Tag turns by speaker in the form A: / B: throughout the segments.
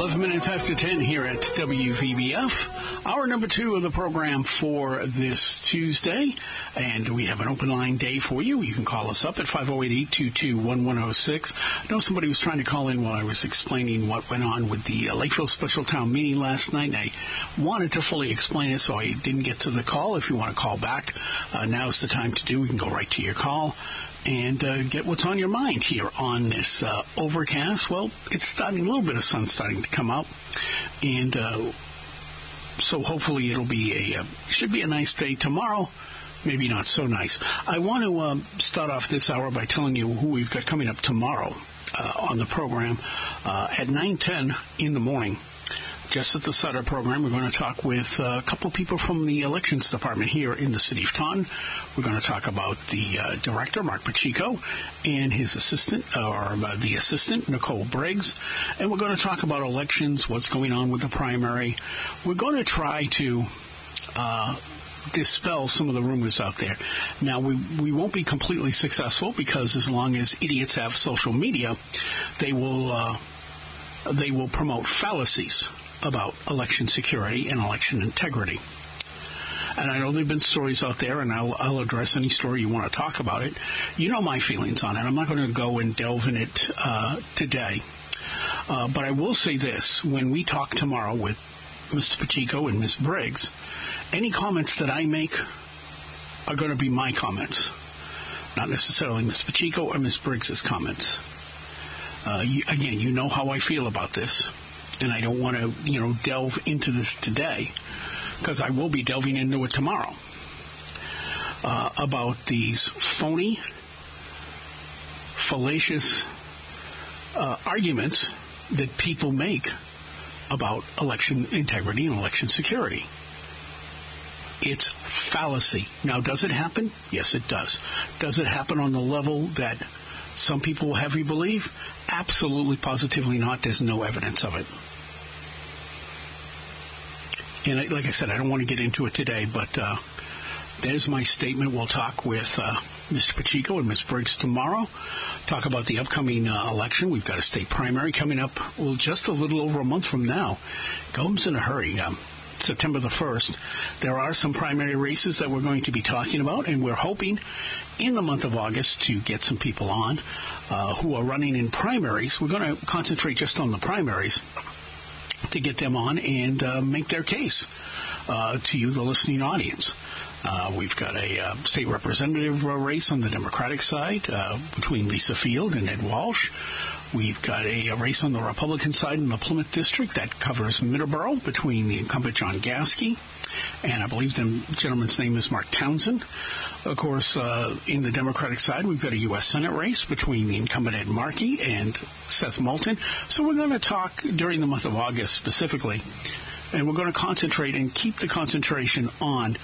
A: 11 minutes after 10 here at WVBF. Hour number 2 of the program for this Tuesday. And we have an open line day for you. You can call us up at 508-822-1106. I know somebody was trying to call in while I was explaining what went on with the Lakeville Special Town Meeting last night. And I wanted to fully explain it, so I didn't get to the call. If you want to call back, now's the time to do. We can go right to your call and get what's on your mind here on this overcast. Well, it's starting, a little bit of sun starting to come out, and so hopefully it'll be should be a nice day tomorrow. Maybe not so nice. I want to start off this hour by telling you who we've got coming up tomorrow on the program at 9:10 in the morning. Just at the start of the program, we're going to talk with a couple of people from the elections department here in the city of Taunton. We're going to talk about the director, Mark Pacheco, and his assistant, the assistant, Nicole Briggs. And we're going to talk about elections, what's going on with the primary. We're going to try to dispel some of the rumors out there. Now, we won't be completely successful, because as long as idiots have social media, they will promote fallacies about election security and election integrity. And I know there have been stories out there, and I'll address any story you want to talk about it. You know my feelings on it. I'm not going to go and delve in it today. But I will say this. When we talk tomorrow with Mr. Pacheco and Ms. Briggs, any comments that I make are going to be my comments, not necessarily Mr. Pacheco or Ms. Briggs' comments. Again, you know how I feel about this, and I don't want to, delve into this today, because I will be delving into it tomorrow, about these phony, fallacious arguments that people make about election integrity and election security. It's fallacy. Now, does it happen? Yes, it does. Does it happen on the level that some people will have you believe? Absolutely, positively not. There's no evidence of it. And like I said, I don't want to get into it today, but there's my statement. We'll talk with Mr. Pacheco and Ms. Briggs tomorrow. Talk about the upcoming election. We've got a state primary coming up, well, just a little over a month from now. Comes in a hurry. September the 1st. There are some primary races that we're going to be talking about, and we're hoping in the month of August to get some people on who are running in primaries. We're going to concentrate just on the primaries to get them on and make their case to you, the listening audience. We've got a state representative race on the Democratic side between Lisa Field and Ed Walsh. We've got a race on the Republican side in the Plymouth District that covers Middleborough between the incumbent John Gasky, and I believe the gentleman's name is Mark Townsend. Of course, in the Democratic side, we've got a U.S. Senate race between the incumbent Ed Markey and Seth Moulton. So we're going to talk during the month of August specifically, and we're going to concentrate and keep the concentration on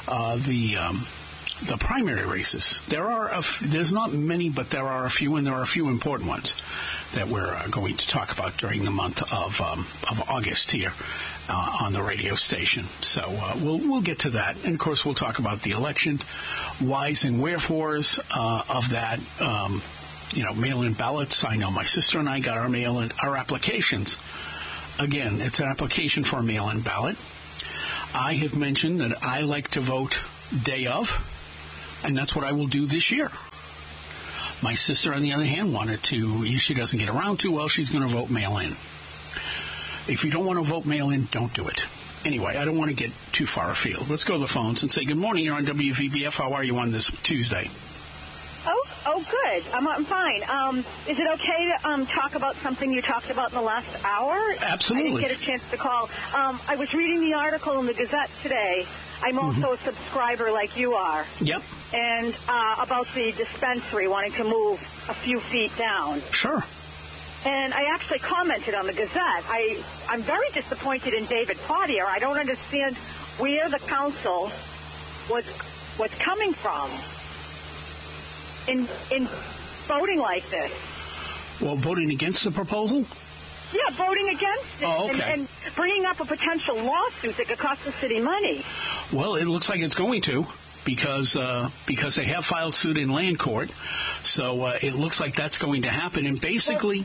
A: the primary races. There's not many, but there are a few, and there are a few important ones that we're going to talk about during the month of August here on the radio station. So we'll get to that, and of course we'll talk about the election, whys and wherefores of that. Mail-in ballots. I know my sister and I got our applications. Again, it's an application for a mail-in ballot. I have mentioned that I like to vote day of, and that's what I will do this year. My sister, on the other hand, wanted to, she doesn't get around to, well, she's going to vote mail-in. If you don't want to vote mail-in, don't do it. Anyway, I don't want to get too far afield. Let's go to the phones and say, good morning, you're on WVBF. How are you on this Tuesday?
B: Oh, good. I'm fine. Is it okay to talk about something you talked about in the last hour?
A: Absolutely.
B: I didn't get a chance to call. I was reading the article in the Gazette today. I'm also a subscriber like you are.
A: Yep.
B: And about the dispensary wanting to move a few feet down.
A: Sure.
B: And I actually commented on the Gazette. I'm very disappointed in David Pottier. I don't understand where the council was coming from in voting like this.
A: Well, voting against the proposal?
B: Yeah, voting against it.
A: Oh, okay.
B: And bringing up a potential lawsuit that could cost the city money.
A: Well, it looks like it's going to, because they have filed suit in land court. So it looks like that's going to happen. And basically,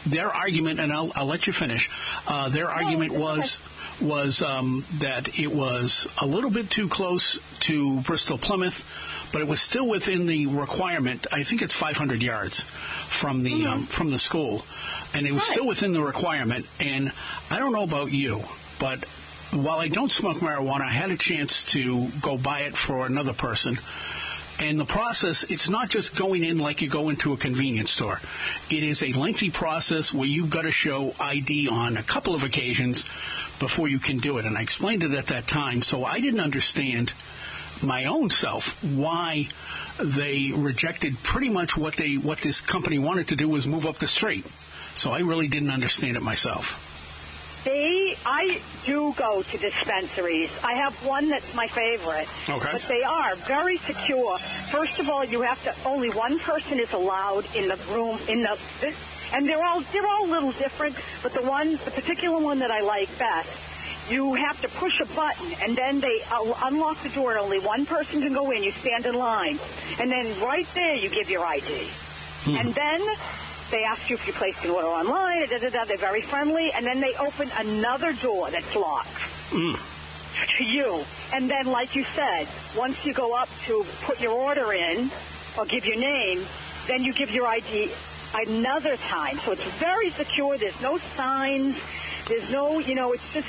A: their argument, and I'll let you finish. Their argument was that it was a little bit too close to Bristol Plymouth, but it was still within the requirement. I think it's 500 yards from the school, and it was still within the requirement. And I don't know about you, but while I don't smoke marijuana, I had a chance to go buy it for another person. And the process, it's not just going in like you go into a convenience store. It is a lengthy process where you've got to show ID on a couple of occasions before you can do it. And I explained it at that time, so I didn't understand my own self why they rejected pretty much what this company wanted to do was move up the street. So I really didn't understand it myself.
B: I do go to dispensaries. I have one that's my favorite.
A: Okay.
B: But they are very secure. First of all, you have to, only one person is allowed in the room, and they're all a little different, but the particular one that I like best, you have to push a button, and then they unlock the door, and only one person can go in. You stand in line. And then right there, you give your ID. And then they ask you if you placed an order online. They're very friendly. And then they open another door that's locked to you. And then, like you said, once you go up to put your order in or give your name, then you give your ID another time. So it's very secure. There's no signs. There's no, it's just,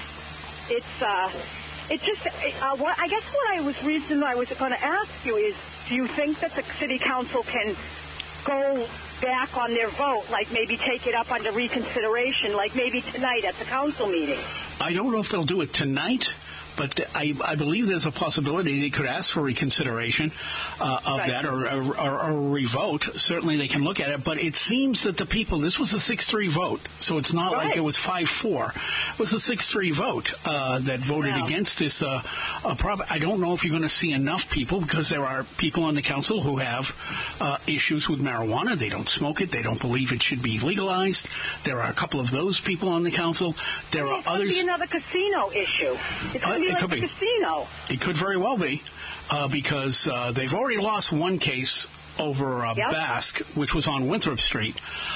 B: I guess reason I was going to ask you is, do you think that the city council can go back on their vote, like maybe take it up under reconsideration, like maybe tonight at the council meeting?
A: I don't know if they'll do it tonight, but I believe there's a possibility they could ask for reconsideration of that or a revote. Certainly they can look at it, but it seems that the people, this was a 6-3 vote, so it's not like it was 5-4. It was a 6-3 vote that voted against this. I don't know if you're going to see enough people, because there are people on the council who have issues with marijuana. They don't smoke it. They don't believe it should be legalized. There are a couple of those people on the council. There are others.
B: It could be another casino issue. It could be. Casino.
A: It could very well be, because they've already lost one case over Basque, which was on Winthrop Street.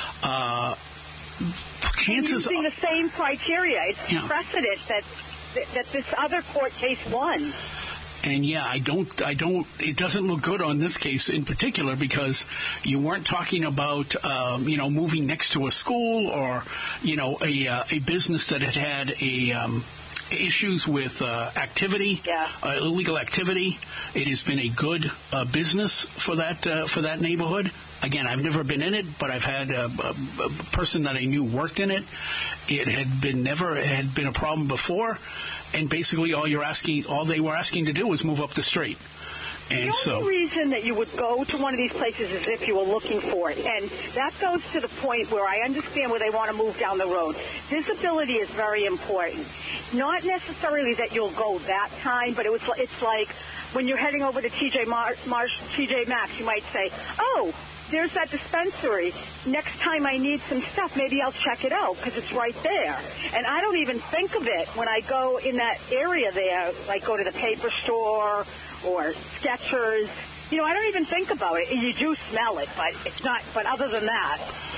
A: Chances
B: using the same criteria. It's precedent that this other court case won.
A: And it doesn't look good on this case in particular, because you weren't talking about, moving next to a school or, a business that had issues with illegal activity. It has been a good business for that neighborhood. Again, I've never been in it, but I've had a person that I knew worked in it. It never had been a problem before, and basically all they were asking to do was move up the street. And
B: the only reason that you would go to one of these places is if you were looking for it. And that goes to the point where I understand where they want to move down the road. Visibility is very important. Not necessarily that you'll go that time, but it's like when you're heading over to TJ Maxx, you might say, oh, there's that dispensary. Next time I need some stuff, maybe I'll check it out because it's right there. And I don't even think of it when I go in that area there, like go to the paper store or Skechers. I don't even think about it. You do smell it, but it's not. But other than that,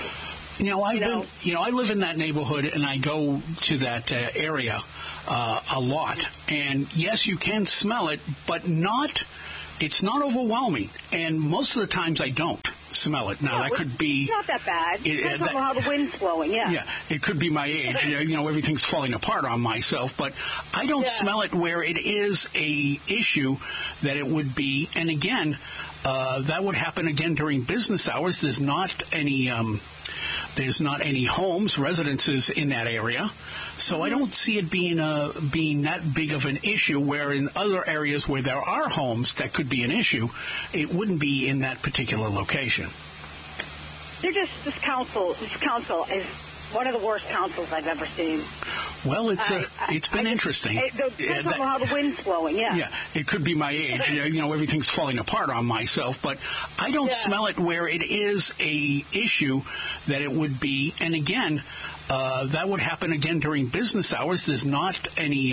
A: I live in that neighborhood and I go to that area a lot. And yes, you can smell it, but it's not overwhelming. And most of the times I don't smell it. Now, that could be...
B: It's not that bad. Depends on how the wind's blowing,
A: Yeah, it could be my age. Everything's falling apart on myself. But I don't smell it where it is a issue that it would be. And again, that would happen again during business hours. There's not any homes, residences in that area. So I don't see it being that big of an issue, where in other areas where there are homes that could be an issue, it wouldn't be in that particular location.
B: This council is one of the worst councils I've ever seen.
A: Well, it's been interesting.
B: It depends on how the wind's blowing,
A: Yeah, it could be my age. Everything's falling apart on myself, but I don't smell it where it is a issue that it would be. And again, that would happen again during business hours. There's not any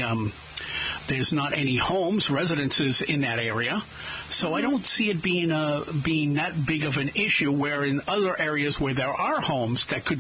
A: homes, residences in that area. So I don't see it being that big of an issue, where in other areas where there are homes that could